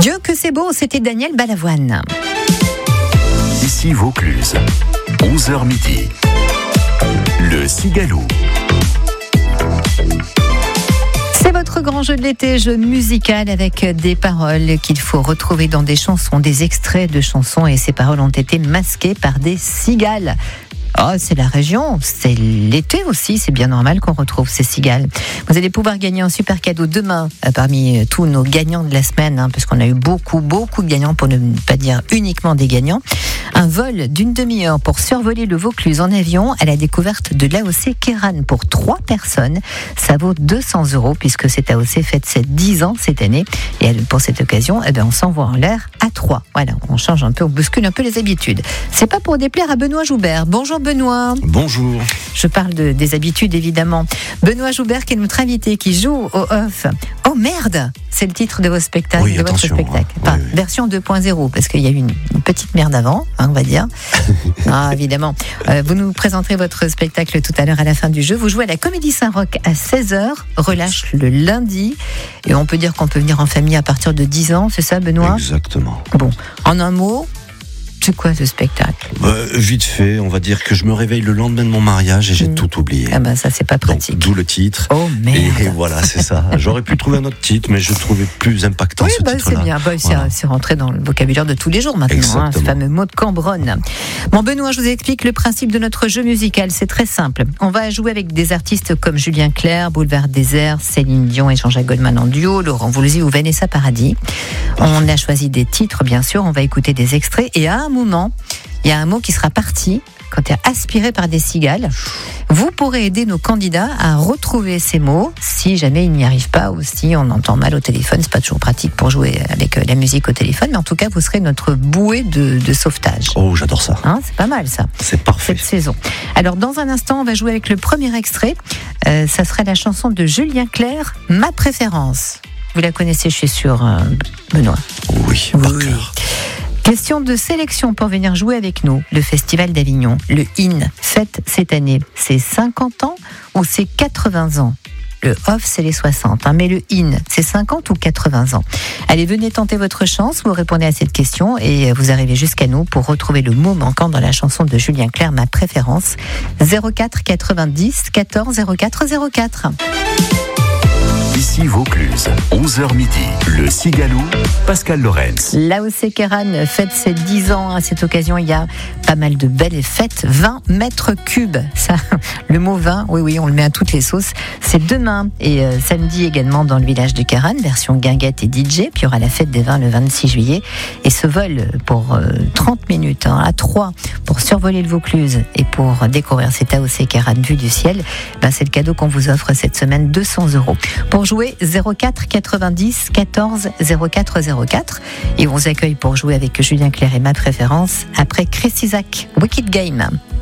Dieu que c'est beau, c'était Daniel Balavoine. Ici Vaucluse, 11h midi. Le Cigalo. C'est votre grand jeu de l'été, jeu musical avec des paroles qu'il faut retrouver dans des chansons, des extraits de chansons, et ces paroles ont été masquées par des cigales. Oh, c'est la région, c'est l'été aussi, c'est bien normal qu'on retrouve ces cigales. Vous allez pouvoir gagner un super cadeau demain parmi tous nos gagnants de la semaine, parce qu'on a eu beaucoup de gagnants, pour ne pas dire uniquement des gagnants. Un vol d'une demi-heure pour survoler le Vaucluse en avion à la découverte de l'AOC Kéran pour 3 personnes. Ça vaut 200 €, puisque cette AOC fête ses 10 ans cette année. Et pour cette occasion, on s'envoie en l'air à 3. Voilà, on change un peu, on bouscule un peu les habitudes. C'est pas pour déplaire à Benoît Joubert. Bonjour Benoît. Bonjour. Je parle des habitudes évidemment. Benoît Joubert qui est notre invité, qui joue au off. Oh merde, c'est le titre de votre spectacle. Oui, attention, votre spectacle. Enfin, oui. Version 2.0, parce qu'il y a eu une petite merde avant, on va dire. Ah, évidemment. Vous nous présenterez votre spectacle tout à l'heure à la fin du jeu. Vous jouez à la Comédie Saint-Roch à 16h, relâche le lundi. Et on peut dire qu'on peut venir en famille à partir de 10 ans, c'est ça Benoît ? Exactement. Bon, en un mot, c'est quoi ce spectacle ? Vite fait, on va dire que je me réveille le lendemain de mon mariage et j'ai tout oublié. Ah ben ça c'est pas pratique. Donc, d'où le titre. Oh merde. Et voilà, c'est ça. J'aurais pu trouver un autre titre, mais je trouvais plus impactant ce titre-là. C'est bien. Voilà. C'est rentré dans le vocabulaire de tous les jours maintenant, ce fameux mot de Cambronne. Bon Benoît, je vous explique le principe de notre jeu musical. C'est très simple. On va jouer avec des artistes comme Julien Clerc, Boulevard Désert, Céline Dion et Jean-Jacques Goldman en duo, Laurent Voulzy ou Vanessa Paradis. On a choisi des titres, bien sûr. On va écouter des extraits et à un moment, il y a un mot qui sera parti quand il est aspiré par des cigales. Vous pourrez aider nos candidats à retrouver ces mots si jamais ils n'y arrivent pas ou si on entend mal au téléphone. C'est pas toujours pratique pour jouer avec la musique au téléphone, mais en tout cas, vous serez notre bouée de sauvetage. Oh, j'adore ça. C'est pas mal ça. C'est parfait. Cette saison. Alors, dans un instant, on va jouer avec le premier extrait. Ça serait la chanson de Julien Clerc, Ma préférence. Vous la connaissez, je suis sûre, Benoît. Oui, par cœur. Question de sélection pour venir jouer avec nous. Le Festival d'Avignon, le IN, fête cette année. C'est 50 ans ou c'est 80 ans ? Le off, c'est les 60, mais le IN, c'est 50 ou 80 ans. Allez, venez tenter votre chance, vous répondez à cette question et vous arrivez jusqu'à nous pour retrouver le mot manquant dans la chanson de Julien Clerc, Ma préférence. 04 90 14 04 04. Ici Vaucluse, 11h midi. Le Cigalo, Pascal Lorenz. L'AOC Kéran fête ses 10 ans. À cette occasion, il y a pas mal de belles fêtes. 20 mètres cubes. Ça, le mot 20, oui, on le met à toutes les sauces. C'est demain et samedi également dans le village de Kéran, version guinguette et DJ. Puis il y aura la fête des vins le 26 juillet. Et ce vol pour 30 minutes à 3 pour survoler le Vaucluse et pour découvrir cette AOC Kéran vue du ciel, c'est le cadeau qu'on vous offre cette semaine, 200 €. Pour jouer, 04 90 14 04 04. Et on vous accueille pour jouer avec Julien Clerc et Ma préférence après Chris Isaak, Wicked Game.